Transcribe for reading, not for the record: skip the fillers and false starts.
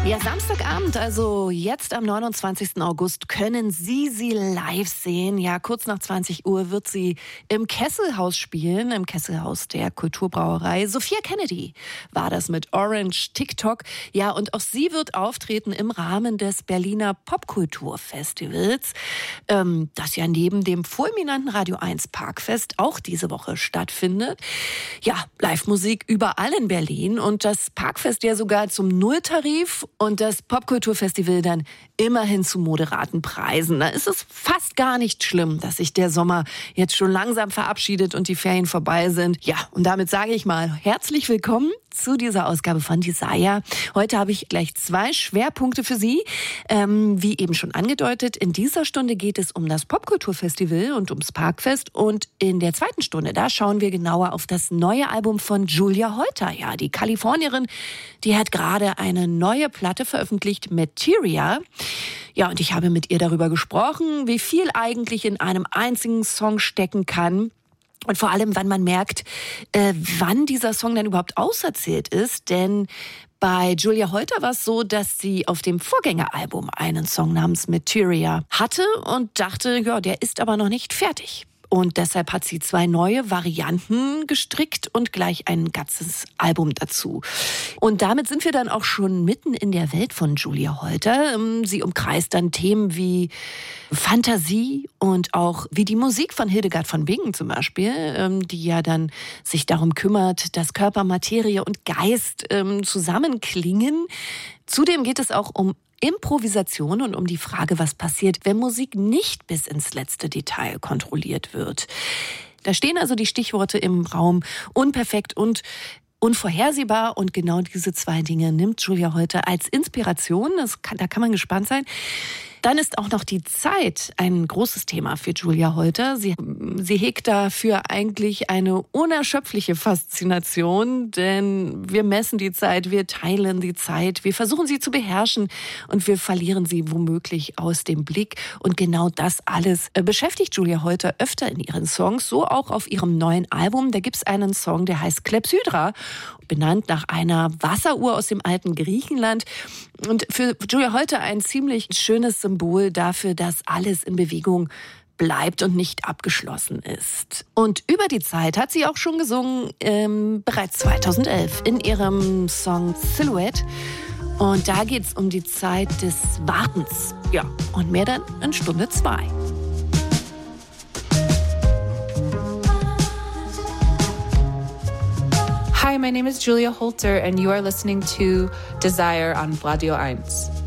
Ja, Samstagabend, also jetzt am 29. August, können Sie live sehen. Ja, kurz nach 20 Uhr wird sie im Kesselhaus spielen, im Kesselhaus der Kulturbrauerei. Sophia Kennedy war das mit Orange TikTok. Ja, und auch sie wird auftreten im Rahmen des Berliner Popkulturfestivals, das ja neben dem fulminanten Radio 1 Parkfest auch diese Woche stattfindet. Ja, Live-Musik überall in Berlin und das Parkfest ja sogar zum Nulltarif. Und das Popkulturfestival dann immerhin zu moderaten Preisen. Da ist es fast gar nicht schlimm, dass sich der Sommer jetzt schon langsam verabschiedet und die Ferien vorbei sind. Ja, und damit sage ich mal herzlich willkommen zu dieser Ausgabe von Desire. Heute habe ich gleich 2 Schwerpunkte für Sie. Wie eben schon angedeutet, in dieser Stunde geht es um das Popkulturfestival und ums Parkfest. Und in der zweiten Stunde, da schauen wir genauer auf das neue Album von Julia Holter. Ja, die Kalifornierin, die hat gerade eine neue Platte veröffentlicht, Materia. Ja, und ich habe mit ihr darüber gesprochen, wie viel eigentlich in einem einzigen Song stecken kann. Und vor allem, wann man merkt, wann dieser Song denn überhaupt auserzählt ist. Denn bei Julia Holter war es so, dass sie auf dem Vorgängeralbum einen Song namens Materia hatte und dachte, ja, der ist aber noch nicht fertig. Und deshalb hat sie 2 neue Varianten gestrickt und gleich ein ganzes Album dazu. Und damit sind wir dann auch schon mitten in der Welt von Julia Holter. Sie umkreist dann Themen wie Fantasie und auch wie die Musik von Hildegard von Bingen zum Beispiel, die ja dann sich darum kümmert, dass Körper, Materie und Geist zusammenklingen. Zudem geht es auch um Improvisation und um die Frage, was passiert, wenn Musik nicht bis ins letzte Detail kontrolliert wird. Da stehen also die Stichworte im Raum: unperfekt und unvorhersehbar. Und genau diese 2 Dinge nimmt Julia Holter als Inspiration. Da kann man gespannt sein. Dann ist auch noch die Zeit ein großes Thema für Julia Holter. Sie hegt dafür eigentlich eine unerschöpfliche Faszination, denn wir messen die Zeit, wir teilen die Zeit, wir versuchen sie zu beherrschen und wir verlieren sie womöglich aus dem Blick. Und genau das alles beschäftigt Julia Holter öfter in ihren Songs, so auch auf ihrem neuen Album. Da gibt's einen Song, der heißt Klepsydra, benannt nach einer Wasseruhr aus dem alten Griechenland. Und für Julia Holter ein ziemlich schönes Symbol dafür, dass alles in Bewegung bleibt und nicht abgeschlossen ist. Und über die Zeit hat sie auch schon gesungen, bereits 2011 in ihrem Song Silhouette. Und da geht's um die Zeit des Wartens. Ja, und mehr dann in Stunde 2. Hi, my name is Julia Holter and you are listening to Desire on Radio 1.